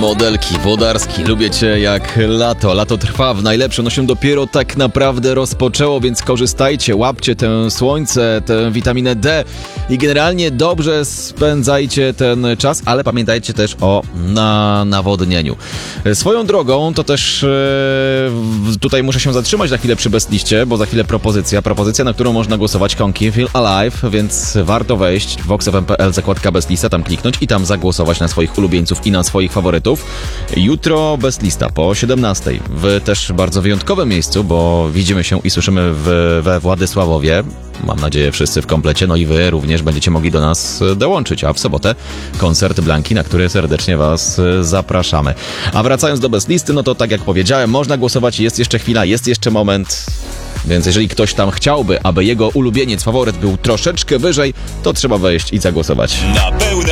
Modelki, Włodarski, lubię cię jak lato. Lato trwa, w najlepsze, ono się dopiero tak naprawdę rozpoczęło, więc korzystajcie, łapcie tę słońce, tę witaminę D i generalnie dobrze spędzajcie ten czas, ale pamiętajcie też o nawodnieniu. Swoją drogą to też tutaj muszę się zatrzymać na chwilę przy bestliście, bo za chwilę propozycja, na którą można głosować, Konki Feel Alive, więc warto wejść w voxfm.pl, zakładka bestlista, tam kliknąć i tam zagłosować na swoich ulubieńców i na swoich faworytów. Jutro bestlista po 17:00 w też bardzo wyjątkowym miejscu, bo widzimy się i słyszymy we Władysławowie. Mam nadzieję wszyscy w komplecie, no i wy również będziecie mogli do nas dołączyć, a w sobotę koncert Blanki, na który serdecznie was zapraszamy. A wracając do bestlisty, no to tak jak powiedziałem, można głosować, jest jeszcze chwila, jest jeszcze moment. Więc jeżeli ktoś tam chciałby, aby jego ulubieniec, faworyt był troszeczkę wyżej, to trzeba wejść i zagłosować. Na pełne